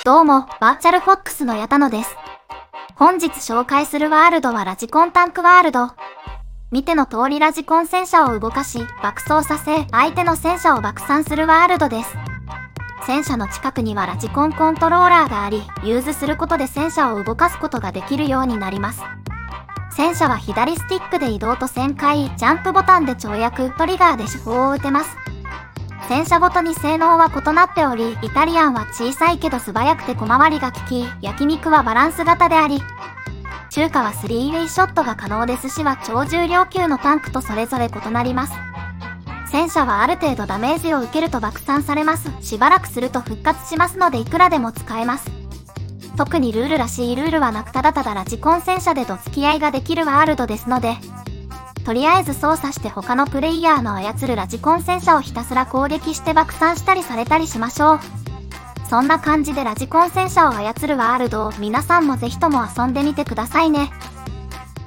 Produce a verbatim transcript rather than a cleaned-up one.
どうも、バーチャルフォックスの矢田野です。本日紹介するワールドはラジコンタンクワールド。見ての通りラジコン戦車を動かし、爆走させ、相手の戦車を爆散するワールドです。戦車の近くにはラジコンコントローラーがあり、ユーズすることで戦車を動かすことができるようになります。戦車は左スティックで移動と旋回、ジャンプボタンで跳躍、トリガーで手法を打てます。戦車ごとに性能は異なっており、イタリアンは小さいけど素早くて小回りが利き、焼肉はバランス型であり、中華はスリーウェイショットが可能で寿司は超重量級のタンクとそれぞれ異なります。戦車はある程度ダメージを受けると爆散されます。しばらくすると復活しますのでいくらでも使えます。特にルールらしいルールはなくただただラジコン戦車でと付き合いができるワールドですので、とりあえず操作して他のプレイヤーの操るラジコン戦車をひたすら攻撃して爆散したりされたりしましょう。そんな感じでラジコン戦車を操るワールドを皆さんもぜひとも遊んでみてくださいね。